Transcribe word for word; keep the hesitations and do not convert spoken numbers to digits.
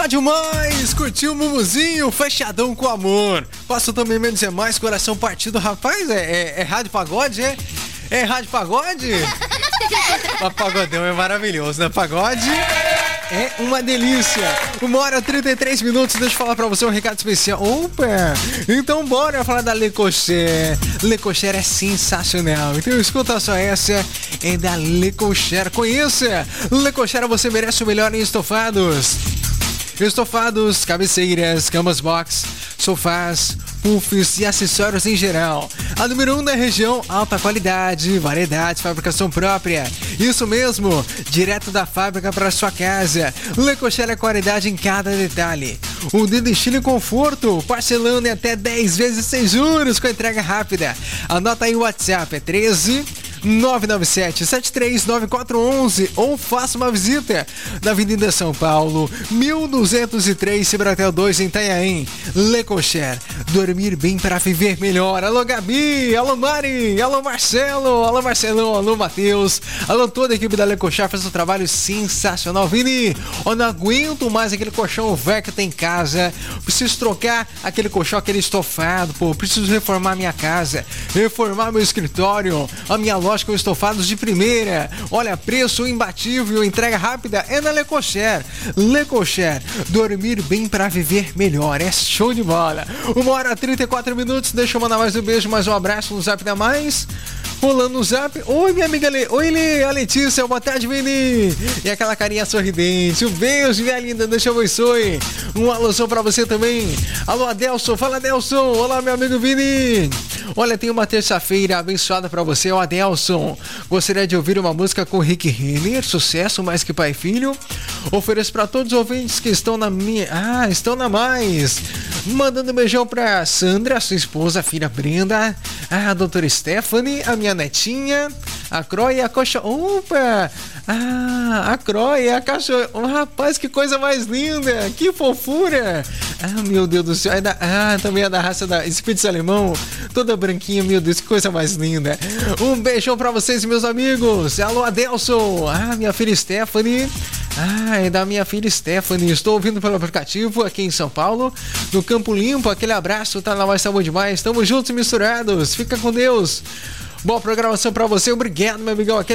Rádio Mais, curtiu o Mumuzinho, fechadão com amor. Faço também menos é mais, coração partido. Rapaz, é, é, é rádio pagode, é? É rádio pagode? O pagodão é maravilhoso, né? Pagode é uma delícia. Uma hora e trinta e três minutos. Deixa eu falar pra você um recado especial. Opa! Então bora falar da Le Cocher. Le Cocher é sensacional. Então escuta só essa. É da Le Cocher. Conheça! Le Cocher, você merece o melhor em estofados. Estofados, cabeceiras, camas box, sofás, puffs e acessórios em geral. A número um da região, alta qualidade, variedade, fabricação própria. Isso mesmo, direto da fábrica para sua casa. Le Cocher é qualidade em cada detalhe. O de estilo e conforto, parcelando em até dez vezes sem juros com entrega rápida. Anota aí o WhatsApp, é treze nove nove sete sete três nove quatro um um ou faça uma visita na Avenida São Paulo, mil duzentos e três, Cibratel dois, em Itanhaém. Le Cocher, dormir bem para viver melhor. Alô Gabi, alô Mari, alô Marcelo, alô Marcelão, alô Matheus, alô toda a equipe da Le Cocher, faz um trabalho sensacional. Vini, eu não aguento mais aquele colchão velho que tem em casa, preciso trocar aquele colchão, aquele estofado, pô, preciso reformar minha casa, reformar meu escritório, a minha loja com estofados de primeira. Olha, preço imbatível, entrega rápida é na Le Cocher. Le Cocher, dormir bem para viver melhor, é show de bola. Uma hora e trinta e quatro minutos, deixa eu mandar mais um beijo, mais um abraço no Zap da Mais. Rolando no Zap. Oi, minha amiga Le... Oi, Le... a Letícia, boa tarde, Vini. E aquela carinha sorridente. Um beijo, minha linda, deixa eu abençoe. Um alôzão pra você também. Alô, Adelson, fala, Adelson. Olá, meu amigo Vini. Olha, tem uma terça-feira abençoada pra você, o Adelson. Gostaria de ouvir uma música com Rick Renner, sucesso mais que pai e filho. Ofereço pra todos os ouvintes que estão na minha... Ah, estão na Mais. Mandando um beijão pra Sandra, sua esposa, a filha Brenda, a doutora Stephanie, a minha netinha, a Croia e a Coxa... Opa! Ah, a Croia, a cachorra... Oh, rapaz, que coisa mais linda! Que fofura! Ah, meu Deus do céu! É da... Ah, também é da raça da Spitz alemão, toda branquinha, meu Deus, que coisa mais linda! Um beijão pra vocês, meus amigos! Alô, Adelson! Ah, minha filha Stephanie... Ah, é da minha filha Stephanie. Estou ouvindo pelo aplicativo aqui em São Paulo, no Campo Limpo. Aquele abraço, tá na Mais, tá bom demais. Tamo juntos e misturados. Fica com Deus. Boa programação pra você. Obrigado, meu amigão. Aquele